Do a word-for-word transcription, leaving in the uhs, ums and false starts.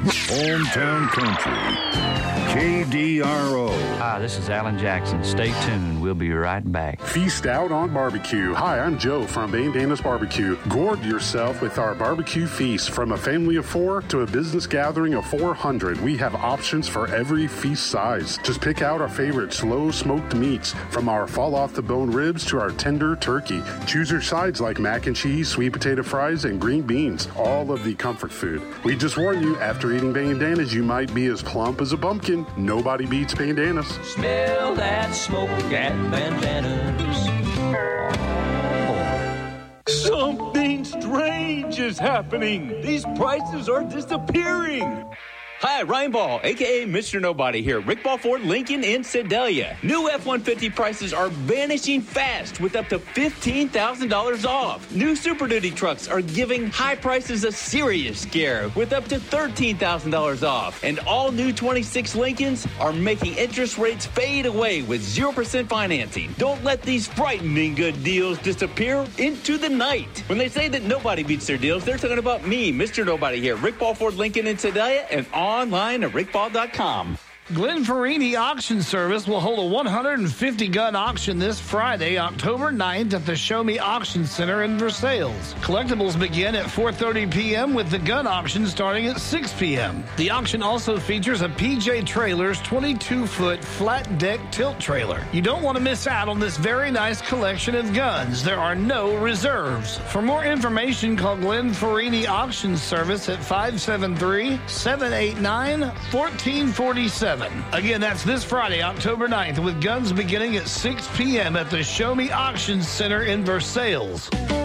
Hometown Country, K D R O. Hi, this is Alan Jackson. Stay tuned. We'll be right back. Feast out on barbecue. Hi, I'm Joe from Bandanas Barbecue. Gourd yourself with our barbecue feast. From a family of four to a business gathering of four hundred, we have options for every feast size. Just pick out our favorite slow smoked meats, from our fall off the bone ribs to our tender turkey. Choose your sides like mac and cheese, sweet potato fries, and green beans. All of the comfort food. We just warn you, after eating Bandanas, you might be as plump as a pumpkin. Nobody beats Bandanas. Smell that smoke at Bandanas. Something strange is happening. These prices are disappearing. Hi, Ryan Ball, a k a. Mister Nobody here. Rick Ball Ford Lincoln in Sedalia. New F one fifty prices are vanishing fast with up to fifteen thousand dollars off. New Super Duty trucks are giving high prices a serious scare with up to thirteen thousand dollars off. And all new twenty-six Lincolns are making interest rates fade away with zero percent financing. Don't let these frightening good deals disappear into the night. When they say that nobody beats their deals, they're talking about me, Mister Nobody here. Rick Ball Ford Lincoln in Sedalia and all online at rick ball dot com. Glenn Farini Auction Service will hold a one hundred fifty gun auction this Friday, October ninth at the Show Me Auction Center in Versailles. Collectibles begin at four thirty p.m. with the gun auction starting at six p.m. The auction also features a P J Trailers twenty-two foot flat deck tilt trailer. You don't want to miss out on this very nice collection of guns. There are no reserves. For more information, call Glenn Farini Auction Service at five seven three, seven eight nine, one four four seven. Again, that's this Friday, October ninth, with guns beginning at six p.m. at the Show Me Auction Center in Versailles.